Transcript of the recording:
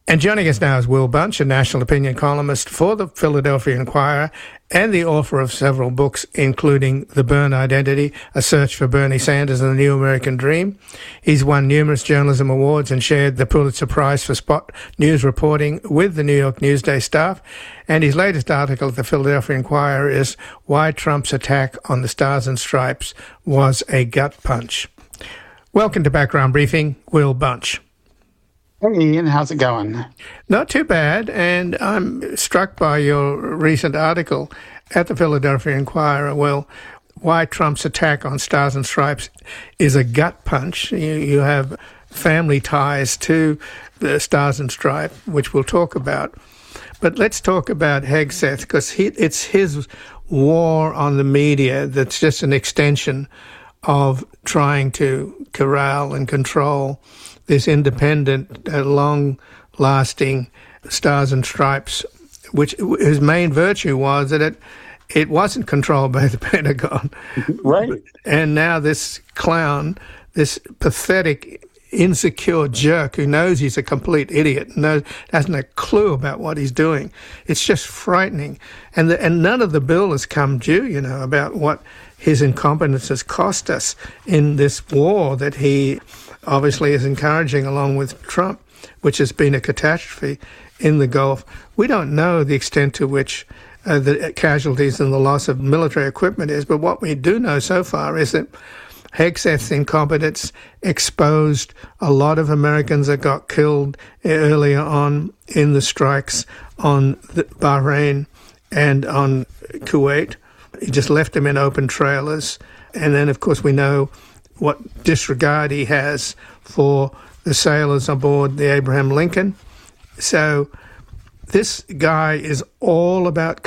And joining us now is Will Bunch, a national opinion columnist for the Philadelphia Inquirer and the author of several books, including The Byrne Identity, A Search for Bernie Sanders and the New American Dream. He's won numerous journalism awards and shared the Pulitzer Prize for spot news reporting with the New York Newsday staff. And his latest article at the Philadelphia Inquirer is Why Trump's Attack on the Stars and Stripes Was a Gut Punch. Welcome to Background Briefing, Will Bunch. Hey, Ian, how's it going? Not too bad, and I'm struck by your recent article at the Philadelphia Inquirer, Will, why Trump's attack on Stars and Stripes is a gut punch. You have family ties to the Stars and Stripes, which we'll talk about. But let's talk about Hegseth, because it's his war on the media that's just an extension of trying to corral and control this independent, long-lasting Stars and Stripes, which his main virtue was that it wasn't controlled by the Pentagon. Right. And now this clown, this pathetic, insecure jerk who knows he's a complete idiot, hasn't a clue about what he's doing. It's just frightening. And none of the bill has come due, about what his incompetence has cost us in this war that he obviously is encouraging along with Trump, which has been a catastrophe in the Gulf. We don't know the extent to which the casualties and the loss of military equipment is, but what we do know so far is that Hegseth's incompetence exposed a lot of Americans that got killed earlier on in the strikes on Bahrain and on Kuwait. He just left them in open trailers. And then, of course, we know what disregard he has for the sailors aboard the Abraham Lincoln. So this guy is all about